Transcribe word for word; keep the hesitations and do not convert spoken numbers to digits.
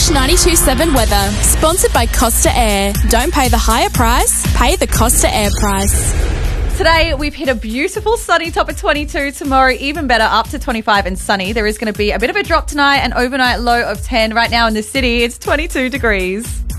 Fresh ninety-two point seven weather. Sponsored by Costa Air. Don't pay the higher price, pay the Costa Air price. Today, we've hit a beautiful sunny top of twenty-two. Tomorrow, even better, up to twenty-five and sunny. There is going to be a bit of a drop tonight, an overnight low of ten. Right now in the city, it's twenty-two degrees.